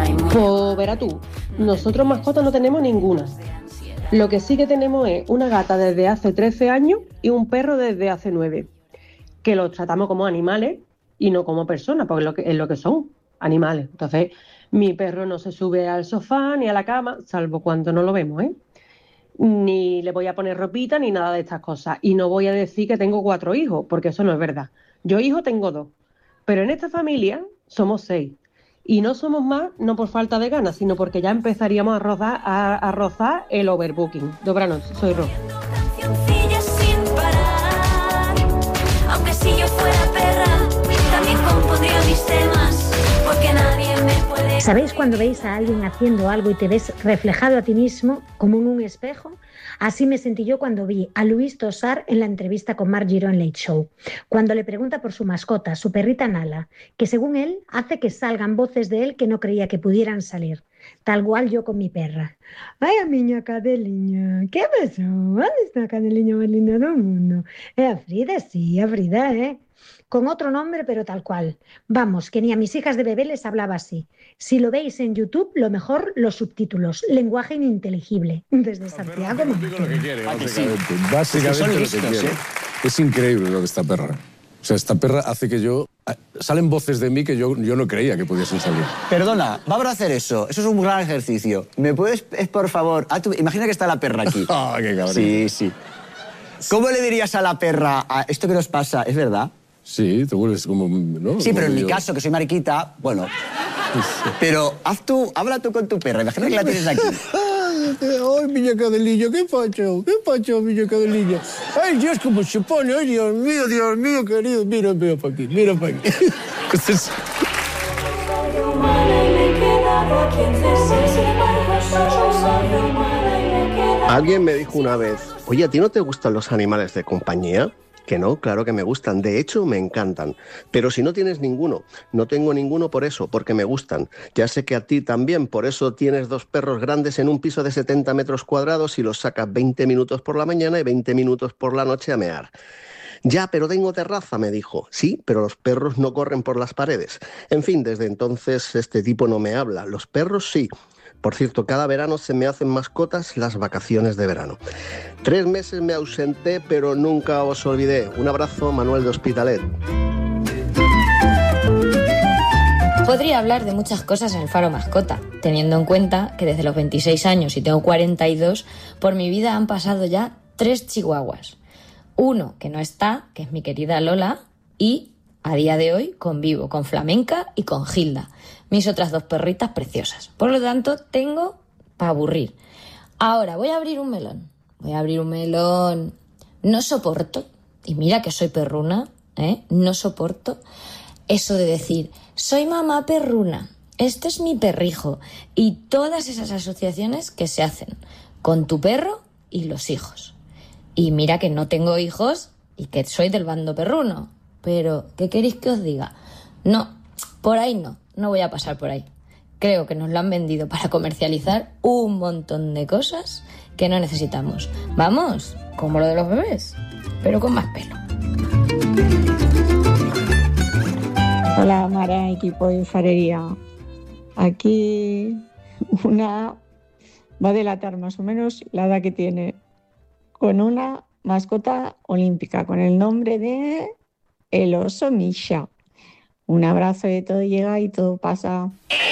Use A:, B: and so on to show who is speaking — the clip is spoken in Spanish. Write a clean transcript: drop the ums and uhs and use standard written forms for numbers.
A: Pues verás tú, nosotros mascotas no tenemos ninguna. Lo que sí que tenemos es una gata desde hace 13 años y un perro desde hace 9, que los tratamos como animales y no como personas, porque es lo que son, animales. Entonces, mi perro no se sube al sofá ni a la cama, salvo cuando no lo vemos, ¿eh? Ni le voy a poner ropita ni nada de estas cosas. Y no voy a decir que tengo 4 hijos, porque eso no es verdad. Yo hijos tengo 2, pero en esta familia somos 6. Y no somos más, no por falta de ganas, sino porque ya empezaríamos a rozar el overbooking. Dobra noche, soy Ro.
B: Cancioncillas sin parar. Aunque si yo fuera perra, también compondría mis temas, porque nadie me puede...
C: ¿Sabéis cuando veis a alguien haciendo algo y te ves reflejado a ti mismo como en un espejo? Así me sentí yo cuando vi a Luis Tosar en la entrevista con Marc Giró en Late Show, cuando le pregunta por su mascota, su perrita Nala, que según él hace que salgan voces de él que no creía que pudieran salir. Tal cual yo con mi perra. Ay, a miña cadeliña, ¿qué pasó? ¿Dónde está la cadeliña más linda del mundo? A Frida, sí, a Frida, ¿eh? Con otro nombre, pero tal cual. Vamos, que ni a mis hijas de bebé les hablaba así. Si lo veis en YouTube, lo mejor los subtítulos. Lenguaje ininteligible. Desde Santiago.
D: Lo que quiere, básicamente.
E: Básicamente
D: son
E: lo que
D: listos,
E: quiere. Es increíble lo de esta perra. O sea, esta perra hace que yo... Salen voces de mí que yo no creía que pudiesen salir.
D: Perdona, vamos a hacer eso. Eso es un gran ejercicio. ¿Me puedes, por favor... imagina que está la perra aquí.
E: ¡Ah, qué cabrón!
D: Sí, sí. ¿Cómo le dirías a la perra, esto que nos pasa, es verdad?
E: Sí, te vuelves como... ¿no?
D: Sí, pero en
E: Como
D: mi
E: yo.
D: caso, que soy mariquita, bueno... Pero habla tú con tu perra. Imagina que la tienes aquí.
E: Ay, miña cadelilla, ¿qué pacho, miña cadelilla? Ay, Dios, cómo se pone, ay, Dios mío, querido. Mira para aquí, mira para aquí. Entonces...
F: Alguien me dijo una vez, oye, ¿a ti no te gustan los animales de compañía? Que no, claro que me gustan, de hecho me encantan. Pero si no tienes ninguno, no tengo ninguno por eso, porque me gustan. Ya sé que a ti también, por eso tienes 2 perros grandes en un piso de 70 metros cuadrados y los sacas 20 minutos por la mañana y 20 minutos por la noche a mear. Ya, pero tengo terraza, me dijo. Sí, pero los perros no corren por las paredes. En fin, desde entonces este tipo no me habla. Los perros sí. Por cierto, cada verano se me hacen mascotas las vacaciones de verano. 3 meses me ausenté, pero nunca os olvidé. Un abrazo, Manuel de Hospitalet.
G: Podría hablar de muchas cosas en el Faro Mascota, teniendo en cuenta que desde los 26 años y tengo 42, por mi vida han pasado ya 3 chihuahuas. Uno que no está, que es mi querida Lola, y a día de hoy convivo con Flamenca y con Gilda, mis otras 2 perritas preciosas. Por lo tanto, tengo para aburrir. Ahora, voy a abrir un melón. No soporto, y mira que soy perruna, no soporto eso de decir, soy mamá perruna, este es mi perrijo, y todas esas asociaciones que se hacen con tu perro y los hijos. Y mira que no tengo hijos y que soy del bando perruno, pero ¿qué queréis que os diga? No, por ahí no voy a pasar por ahí. Creo que nos lo han vendido para comercializar un montón de cosas que no necesitamos. Vamos, como lo de los bebés, pero con más pelo.
H: Hola, Mara, equipo de farería. Aquí una va a delatar más o menos la edad que tiene, con una mascota olímpica, con el nombre de el oso Misha. Un abrazo, de todo llega y todo pasa.